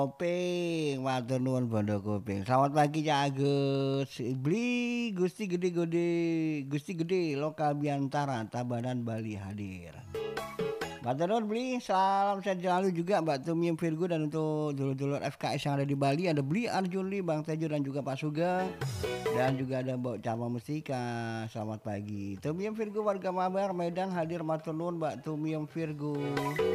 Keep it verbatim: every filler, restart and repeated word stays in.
Koping, matur nuwun Bondo Koping. Selamat pagi Cak Agus. Beli Gusti Gede-gede, Gusti Gede Lokal Biantara, Tabanan Bali hadir. Matur nuwun Beli, salam sehat selalu juga Mbak Tumim Virgo dan untuk dulur-dulur F K S yang ada di Bali ada Beli Arjunli, Bang Tejo dan juga Pak Sugeng. Dan juga ada Mbak Cama Mustika. Selamat pagi. Tumim Virgo warga Mabar Medan hadir matur nuwun Mbak Tumim Virgo.